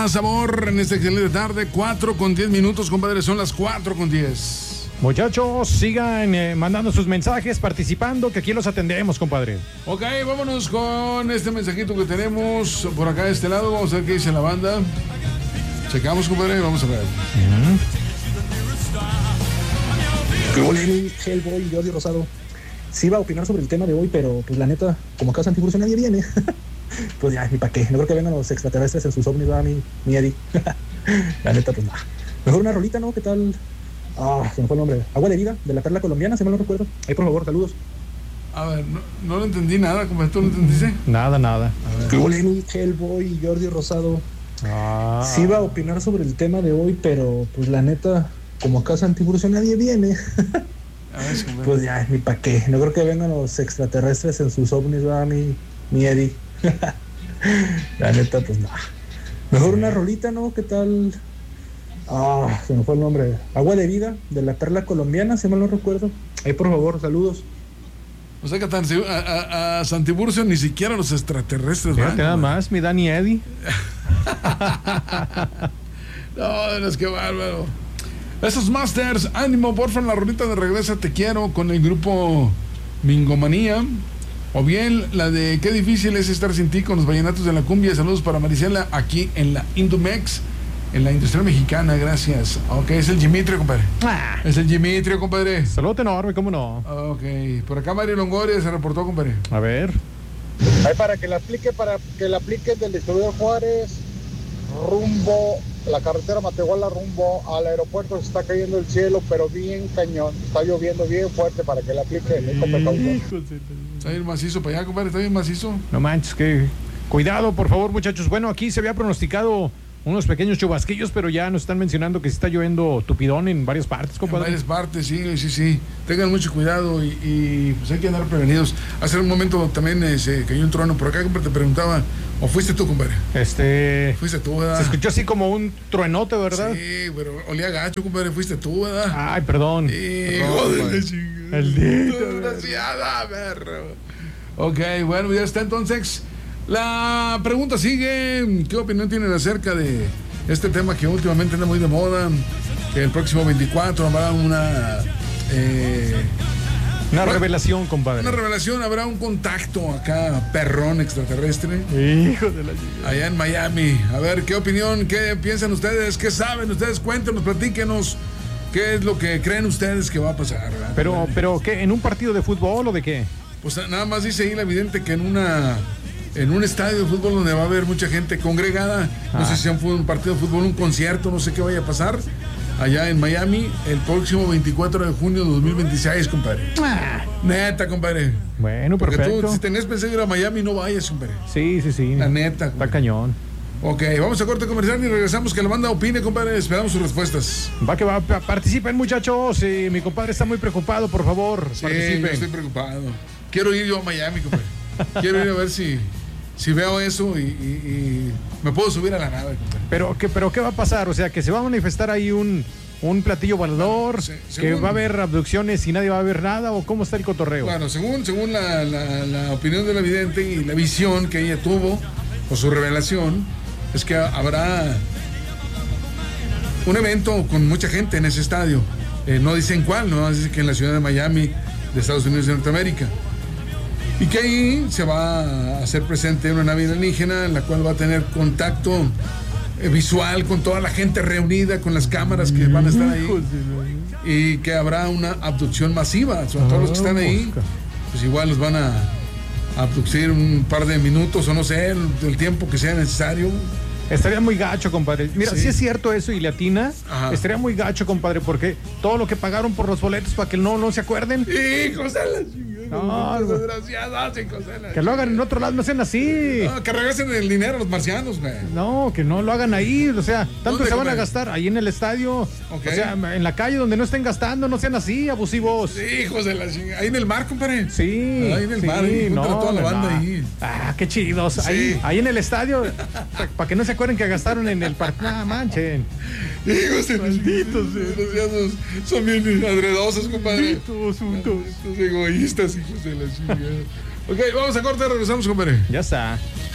Sabor en esta excelente tarde, 4:10, compadre, son las 4:10. Muchachos, sigan mandando sus mensajes, participando, que aquí los atendemos, compadre. Ok, vámonos con este mensajito que tenemos por acá de este lado. Vamos a ver qué dice la banda. Checamos, compadre, vamos a ver. Hola, Hellboy, Jordi Rosado. Sí iba a opinar sobre el tema de hoy, pero pues la neta, como casa antivirus nadie viene. Pues ya, ni para qué. No creo que vengan los extraterrestres en sus ovnis, va mi Eddie. La neta, pues nada. Mejor una rolita, ¿no? ¿Qué tal? Se me fue el nombre. Agua de vida, de la perla colombiana, si mal no recuerdo. Ahí, por favor, saludos. A ver, no lo entendí nada, compadre. ¿Tú lo entendiste? Nada. Hola, Hellboy, Jordi Rosado. Sí iba a opinar sobre el tema de hoy, pero pues la neta, como casa antivirus nadie viene. Pues ya, ni para qué. No creo que vengan los extraterrestres en sus ovnis, va mi Eddie. La neta, pues nada. Mejor una rolita, ¿no? ¿Qué tal? Se me fue el nombre. Agua de vida, de la perla colombiana, si mal no recuerdo. Ahí, por favor, saludos. O sea que a Santiburcio ni siquiera los extraterrestres van. Nada más, mi Dani Eddie. No, es que bárbaro. Esos Masters, ánimo, porfa, en la rolita de Regresa Te Quiero con el grupo Mingomanía. O bien la de Qué difícil es estar sin ti con los vallenatos de la cumbia. Saludos para Marisela aquí en la Indumex, en la Industrial Mexicana, gracias. Ok, es el Dimitrio, compadre. Es el Dimitrio, compadre. Saludos enorme, ¿cómo no? Ok, por acá Mario Longoria se reportó, compadre. A ver. Ahí para que la aplique del distribuidor Juárez, rumbo la carretera Matehuala, rumbo al aeropuerto. Se está cayendo el cielo, pero bien cañón. Está lloviendo bien fuerte para que la aplique. Está bien macizo para allá, compadre, está bien macizo. No manches, que cuidado, por favor, muchachos. Bueno, aquí se había pronosticado unos pequeños chubasquillos, pero ya nos están mencionando que se está lloviendo tupidón en varias partes, compadre. En varias partes, sí. Tengan mucho cuidado y pues hay que andar prevenidos. Hace un momento también se cayó un trueno por acá, compadre, te preguntaba, ¿o fuiste tú, compadre? Fuiste tú, ¿verdad? Se escuchó así como un truenote, ¿verdad? Sí, pero olía gacho, compadre, fuiste tú, ¿verdad? Ay, perdón. Joder, el día. Desgraciada, perro. Ok, bueno, ya está entonces. La pregunta sigue. ¿Qué opinión tienen acerca de este tema que últimamente anda muy de moda? Que el próximo 24 habrá una revelación, compadre. Una revelación, habrá un contacto acá, perrón extraterrestre. Hijo de la chica. Allá en Miami. A ver, ¿qué opinión? ¿Qué piensan ustedes? ¿Qué saben ustedes? Cuéntenos, platíquenos. ¿Qué es lo que creen ustedes que va a pasar? ¿Verdad? Pero ¿qué? ¿En un partido de fútbol o de qué? Pues nada más dice ahí la evidente que en un estadio de fútbol donde va a haber mucha gente congregada, no sé si sea un partido de fútbol, un concierto, no sé qué vaya a pasar, allá en Miami, el próximo 24 de junio de 2026, compadre. Neta, compadre. Bueno, porque perfecto. tú, si tenés pensado ir a Miami, no vayas, compadre. Sí. La neta, compadre. Está cañón. Ok, vamos a corte comercial y regresamos, que la banda opine, compadre. Esperamos sus respuestas. Va que va, participen, muchachos. Mi compadre está muy preocupado, por favor. Sí, participen. yo estoy preocupado. Quiero ir yo a Miami, compadre. Quiero ir a ver si veo eso y me puedo subir a la nave, compadre. Pero ¿qué va a pasar? O sea, que se va a manifestar ahí un platillo volador, que va a haber abducciones y nadie va a ver nada, o cómo está el cotorreo. Bueno, según la opinión de la vidente y la visión que ella tuvo, o su revelación, es que habrá un evento con mucha gente en ese estadio. No dicen cuál, no dicen que en la ciudad de Miami, de Estados Unidos de Norteamérica. Y que ahí se va a hacer presente una nave alienígena, en la cual va a tener contacto visual con toda la gente reunida, con las cámaras que van a estar ahí. Y que habrá una abducción masiva. Son todos los que están ahí, pues igual los van a abducir un par de minutos, o no sé, el tiempo que sea necesario. Estaría muy gacho, compadre. Mira, si es cierto eso y le atina, estaría muy gacho, compadre, porque todo lo que pagaron por los boletos para que no se acuerden. ¡Hijos de la chingada! Desgraciadas, hijos de la... Que lo hagan en otro lado, no sean así. No, que regresen el dinero a los marcianos, güey. No, que no lo hagan ahí, o sea, tanto se van a gastar ahí en el estadio. Okay. O sea, en la calle donde no estén gastando, no sean así, abusivos. Hijos de la chingada. Ahí en el mar, compadre. Sí. Ahí en el mar, ahí toda la banda ahí. Qué chidos. Sí. Ahí en el estadio, para que no se acuerden que gastaron en el parque. Manchen. Hijos de malditos, desgraciados. Son bien adredosos, compadre. Estos egoístas, hijos de la chingada. Ok, vamos a corte, regresamos, compadre. Ya está.